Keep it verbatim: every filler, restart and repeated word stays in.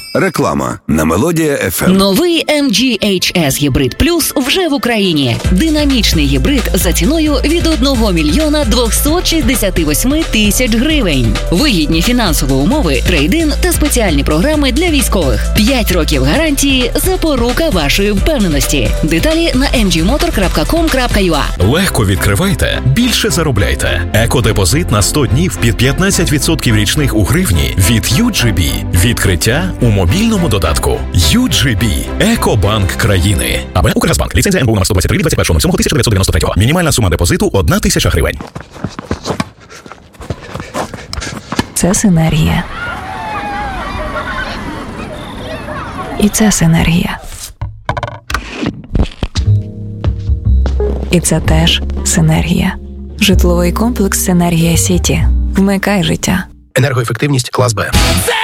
Реклама на Мелодія еф ем. Новий ем джі ейч ес Hybrid Plus вже в Україні. Динамічний гібрид за ціною від одного мільйона двохсот шістдесят восьми тисяч гривень. Вигідні фінансові умови, трейд-ін та спеціальні програми для військових. п'ять років гарантії – запорука вашої впевненості. Деталі на ем джі мотор крапка ком крапка ю а. Легко відкривайте, більше заробляйте. Екодепозит на сто днів під п'ятнадцять відсотків річних у гривні від ю джі бі. Відкриття у мобільному додатку. ю джі бі. Екобанк країни. АБ Укргазбанк. Ліцензія ен бе у номер сто двадцять три від двадцять першого сьомого тисяча дев'ятсот дев'яносто третього. Мінімальна сума депозиту – одна тисяча гривень. Це синергія. І це синергія. І це теж синергія. Житловий комплекс «Синергія Сіті». Вмикай життя. Енергоефективність клас Б.